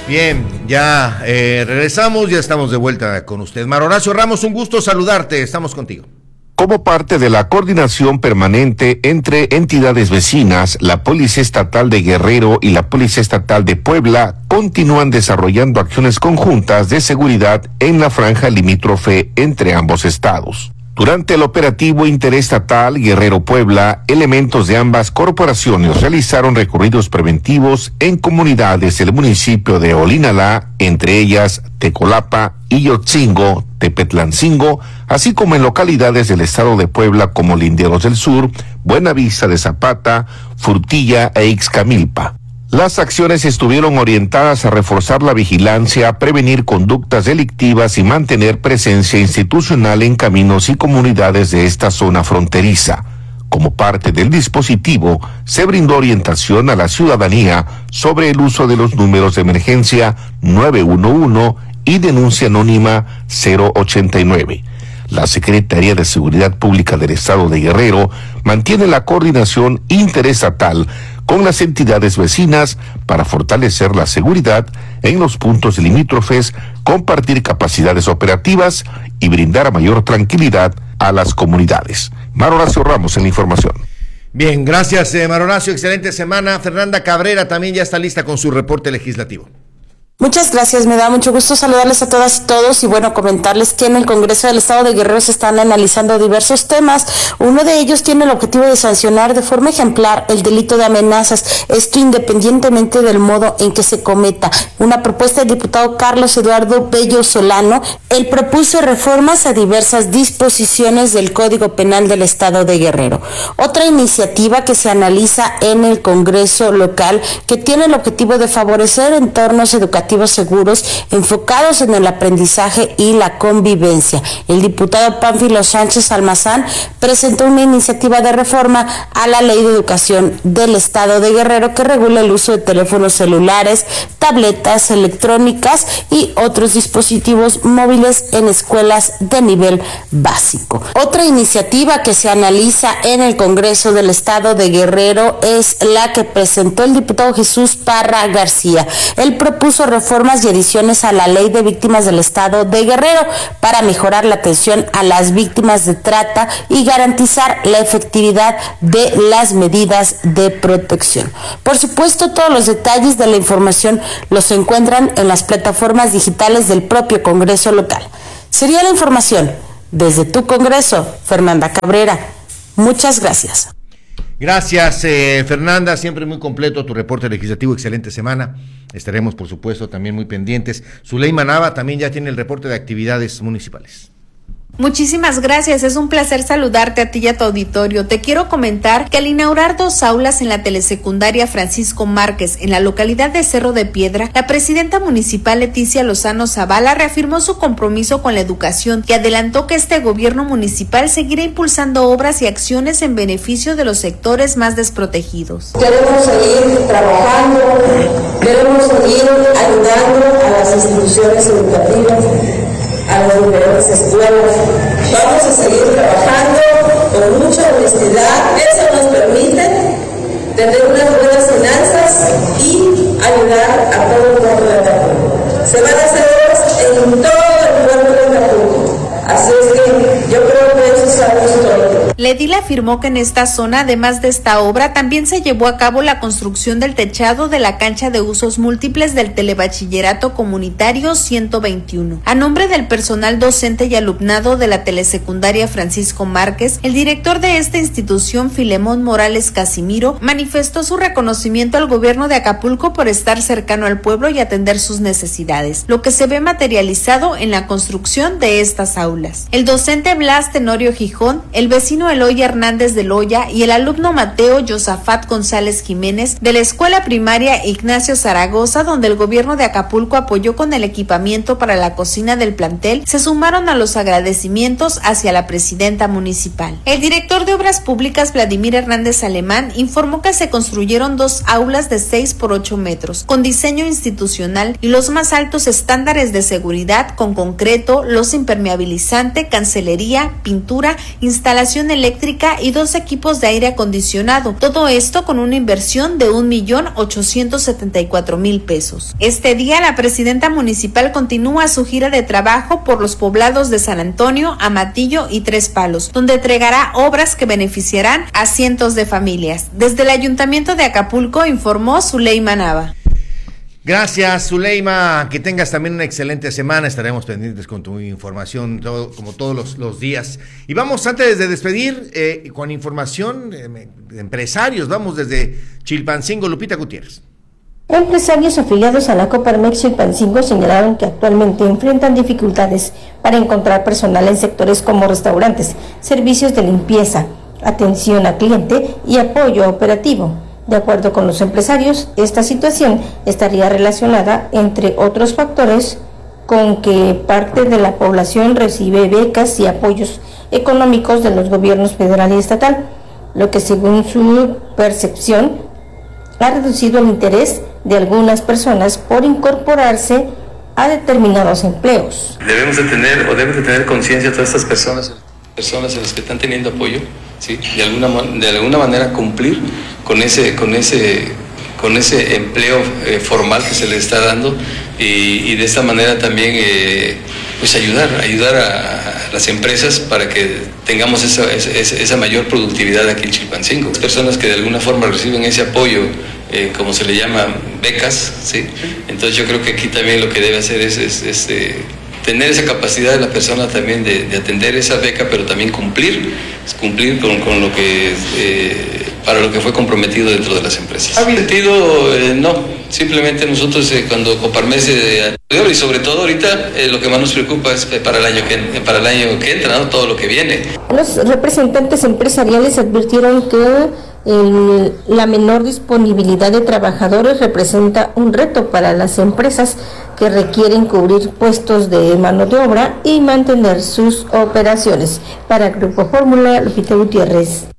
Bien, ya regresamos, ya estamos de vuelta con usted. Mar Horacio Ramos, un gusto saludarte, estamos contigo. Como parte de la coordinación permanente entre entidades vecinas, la Policía Estatal de Guerrero y la Policía Estatal de Puebla continúan desarrollando acciones conjuntas de seguridad en la franja limítrofe entre ambos estados. Durante el operativo interestatal Guerrero-Puebla, elementos de ambas corporaciones realizaron recorridos preventivos en comunidades del municipio de Olinalá, entre ellas Tecolapa, Iyotzingo, Tepetlancingo, así como en localidades del estado de Puebla como Linderos del Sur, Buenavista de Zapata, Frutilla e Ixcamilpa. Las acciones estuvieron orientadas a reforzar la vigilancia, prevenir conductas delictivas y mantener presencia institucional en caminos y comunidades de esta zona fronteriza. Como parte del dispositivo, se brindó orientación a la ciudadanía sobre el uso de los números de emergencia 911 y denuncia anónima 089. La Secretaría de Seguridad Pública del Estado de Guerrero mantiene la coordinación interestatal con las entidades vecinas para fortalecer la seguridad en los puntos limítrofes, compartir capacidades operativas y brindar mayor tranquilidad a las comunidades. Mar Horacio Ramos en la información. Bien, gracias Mar Horacio, excelente semana. Fernanda Cabrera también ya está lista con su reporte legislativo. Muchas gracias, me da mucho gusto saludarles a todas y todos y bueno, comentarles que en el Congreso del Estado de Guerrero se están analizando diversos temas. Uno de ellos tiene el objetivo de sancionar de forma ejemplar el delito de amenazas, esto independientemente del modo en que se cometa. Una propuesta del diputado Carlos Eduardo Bello Solano, él propuso reformas a diversas disposiciones del Código Penal del Estado de Guerrero. Otra iniciativa que se analiza en el Congreso local que tiene el objetivo de favorecer entornos educativos seguros enfocados en el aprendizaje y la convivencia. El diputado Pánfilo Sánchez Almazán presentó una iniciativa de reforma a la Ley de Educación del Estado de Guerrero que regula el uso de teléfonos celulares, tabletas electrónicas y otros dispositivos móviles en escuelas de nivel básico. Otra iniciativa que se analiza en el Congreso del Estado de Guerrero es la que presentó el diputado Jesús Parra García. Él propuso reformas y adiciones a la Ley de Víctimas del Estado de Guerrero para mejorar la atención a las víctimas de trata y garantizar la efectividad de las medidas de protección. Por supuesto, todos los detalles de la información los encuentran en las plataformas digitales del propio Congreso local. Sería la información desde tu Congreso, Fernanda Cabrera. Muchas gracias. Gracias, Fernanda, siempre muy completo tu reporte legislativo, excelente semana. Estaremos, por supuesto, también muy pendientes. Zuleima Nava también ya tiene el reporte de actividades municipales. Muchísimas gracias, es un placer saludarte a ti y a tu auditorio. Te quiero comentar que al inaugurar 2 aulas en la telesecundaria Francisco Márquez en la localidad de Cerro de Piedra, la presidenta municipal Leticia Lozano Zavala reafirmó su compromiso con la educación y adelantó que este gobierno municipal seguirá impulsando obras y acciones en beneficio de los sectores más desprotegidos. Queremos seguir trabajando, queremos seguir ayudando a las instituciones educativas, a las diferentes escuelas. Vamos a seguir trabajando con mucha honestidad. Eso nos permite tener unas buenas finanzas y ayudar a todo el pueblo de Acapulco. Se van a hacer obras en todo el pueblo de Acapulco. Así es que yo creo que eso es algo histórico. La edil afirmó que en esta zona, además de esta obra, también se llevó a cabo la construcción del techado de la cancha de usos múltiples del Telebachillerato Comunitario 121. A nombre del personal docente y alumnado de la telesecundaria Francisco Márquez, el director de esta institución, Filemón Morales Casimiro, manifestó su reconocimiento al gobierno de Acapulco por estar cercano al pueblo y atender sus necesidades, lo que se ve materializado en la construcción de estas aulas. El docente Blas Tenorio Gijón, el vecino Eloy Hernández de Loya y el alumno Mateo Yosafat González Jiménez de la escuela primaria Ignacio Zaragoza, donde el gobierno de Acapulco apoyó con el equipamiento para la cocina del plantel, se sumaron a los agradecimientos hacia la presidenta municipal. El director de Obras Públicas, Vladimir Hernández Alemán, informó que se construyeron 2 aulas de 6 por 8 metros, con diseño institucional y los más altos estándares de seguridad con concreto, losa impermeabilizante, cancelería, pintura instalación eléctrica y 2 equipos de aire acondicionado. Todo esto con una inversión de 1,874,000 pesos. Este día la presidenta municipal continúa su gira de trabajo por los poblados de San Antonio, Amatillo y Tres Palos, donde entregará obras que beneficiarán a cientos de familias. Desde el Ayuntamiento de Acapulco informó Zuleima Nava. Gracias, Zuleima, que tengas también una excelente semana, estaremos pendientes con tu información como todos los días. Y vamos, antes de despedir, con información de empresarios, vamos desde Chilpancingo, Lupita Gutiérrez. Empresarios afiliados a la Coparmex Chilpancingo señalaron que actualmente enfrentan dificultades para encontrar personal en sectores como restaurantes, servicios de limpieza, atención al cliente y apoyo operativo. De acuerdo con los empresarios, esta situación estaría relacionada, entre otros factores, con que parte de la población recibe becas y apoyos económicos de los gobiernos federal y estatal, lo que según su percepción ha reducido el interés de algunas personas por incorporarse a determinados empleos. Deben de tener conciencia todas estas personas en las que están teniendo apoyo, ¿sí? De alguna manera cumplir con ese empleo formal que se les está dando y de esta manera también pues ayudar a las empresas para que tengamos esa mayor productividad aquí en Chilpancingo. Las personas que de alguna forma reciben ese apoyo, como se le llama, becas, ¿sí? Entonces yo creo que aquí también lo que debe hacer es tener esa capacidad de la persona también de atender esa beca, pero también cumplir con lo que para lo que fue comprometido dentro de las empresas. ¿Ha sentido? No, simplemente nosotros cuando Coparmex y sobre todo ahorita lo que más nos preocupa es para el año que entra, ¿no? Todo lo que viene. Los representantes empresariales advirtieron que la menor disponibilidad de trabajadores representa un reto para las empresas que requieren cubrir puestos de mano de obra y mantener sus operaciones. Para Grupo Fórmula, Lupita Gutiérrez.